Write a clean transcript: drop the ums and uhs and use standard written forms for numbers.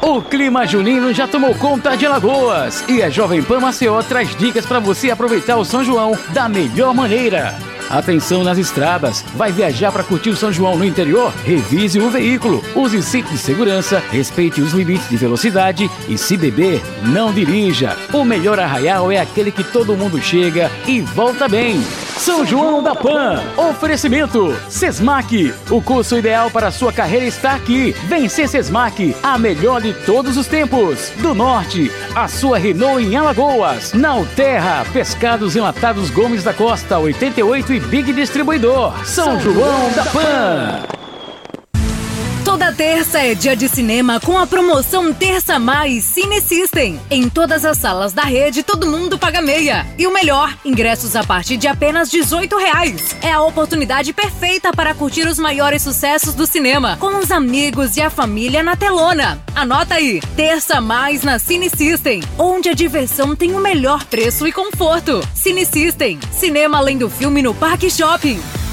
O clima junino já tomou conta de Alagoas e a Jovem Pan Maceió traz dicas para você aproveitar o São João da melhor maneira. Atenção nas estradas, vai viajar para curtir o São João no interior? Revise o veículo, use cinto de segurança, respeite os limites de velocidade e se beber, não dirija. O melhor arraial é aquele que todo mundo chega e volta bem. São João da Pan, oferecimento Sesmac, o curso ideal para a sua carreira está aqui. Vem ser Sesmac, a melhor de todos os tempos. Do Norte, a sua Renault em Alagoas. Na Terra, Pescados Enlatados Gomes da Costa, 88 e Big Distribuidor. São João da Pan. Toda terça é dia de cinema com a promoção Terça Mais Cine System. Em todas as salas da rede, todo mundo paga meia. E o melhor, ingressos a partir de apenas R$18. É a oportunidade perfeita para curtir os maiores sucessos do cinema, com os amigos e a família na telona. Anota aí, Terça Mais na Cine System, onde a diversão tem o melhor preço e conforto. Cine System, cinema além do filme no Parque Shopping.